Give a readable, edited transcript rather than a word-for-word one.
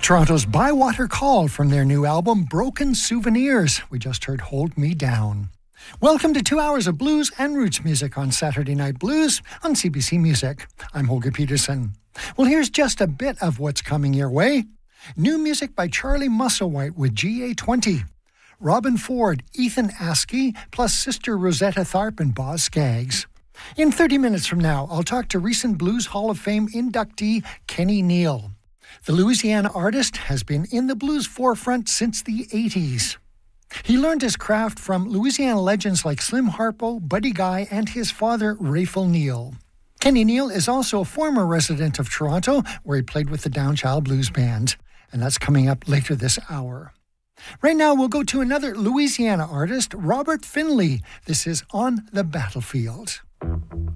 Toronto's Bywater Call from their new album, Broken Souvenirs. We just heard Hold Me Down. Welcome to 2 hours of blues and roots music on Saturday Night Blues on CBC Music. I'm Holger Peterson. Well, here's just a bit of what's coming your way. New music by Charlie Musselwhite with GA20. Robin Ford, Ethan Askey, plus Sister Rosetta Tharpe and Boz Scaggs. In 30 minutes from now, I'll talk to recent Blues Hall of Fame inductee Kenny Neal. The Louisiana artist has been in the blues forefront since the 80s. He learned his craft from Louisiana legends like Slim Harpo, Buddy Guy, and his father, Rayful Neal. Kenny Neal is also a former resident of Toronto, where he played with the Downchild Blues Band, and that's coming up later this hour. Right now, we'll go to another Louisiana artist, Robert Finley. This is On the Battlefield.